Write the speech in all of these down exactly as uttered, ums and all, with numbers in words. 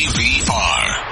A V R.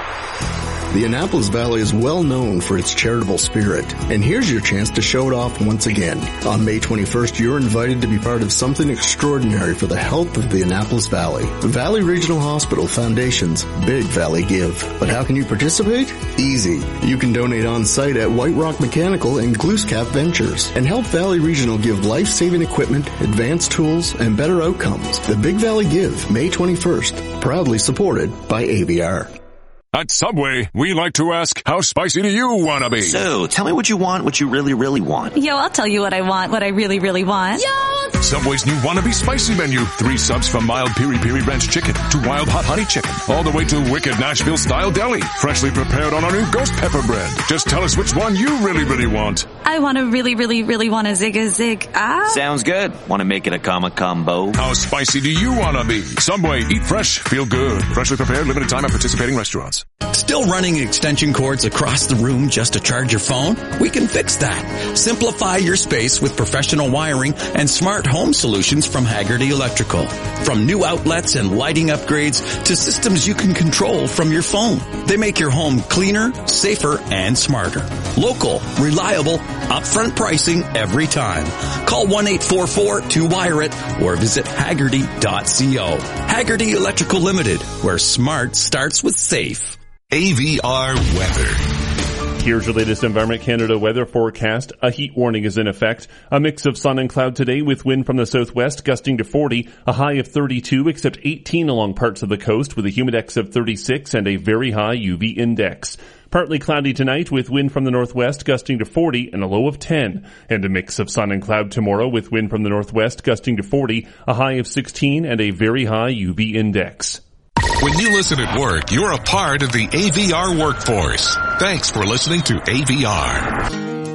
The Annapolis Valley is well known for its charitable spirit, and here's your chance to show it off once again. On May twenty-first, you're invited to be part of something extraordinary for the health of the Annapolis Valley. Valley Regional Hospital Foundation's Big Valley Give. But how can you participate? Easy. You can donate on site at White Rock Mechanical and Glooscap Ventures and help Valley Regional give life-saving equipment, advanced tools, and better outcomes. The Big Valley Give, May twenty-first, proudly supported by A V R. At Subway, we like to ask, how spicy do you want to be? So, tell me what you want, what you really, really want. Yo, I'll tell you what I want, what I really, really want. Yo! Subway's new Wannabe Spicy menu. Three subs from mild Piri Piri Ranch chicken to wild hot honey chicken. All the way to wicked Nashville-style deli. Freshly prepared on our new ghost pepper bread. Just tell us which one you really, really want. I want to really, really, really want a zig a zig. Ah. Sounds good. Want to make it a comma combo? How spicy do you want to be? Subway, eat fresh, feel good. Freshly prepared, limited time at participating restaurants. Still running extension cords across the room just to charge your phone? We can fix that. Simplify your space with professional wiring and smart home solutions from Haggerty Electrical. From new outlets and lighting upgrades to systems you can control from your phone. They make your home cleaner, safer, and smarter. Local, reliable, upfront pricing every time. Call one eight four four two wire it or visit Haggerty dot co. Haggerty Electrical Limited, where smart starts with safe. A V R weather. Here's your latest Environment Canada weather forecast. A heat warning is in effect. A mix of sun and cloud today with wind from the southwest gusting to forty, a high of thirty-two except eighteen along parts of the coast with a humidex of thirty-six and a very high U V index. Partly cloudy tonight with wind from the northwest gusting to forty and a low of ten. And a mix of sun and cloud tomorrow with wind from the northwest gusting to forty, a high of sixteen and a very high U V index. When you listen at work, you're a part of the A V R workforce. Thanks for listening to A V R.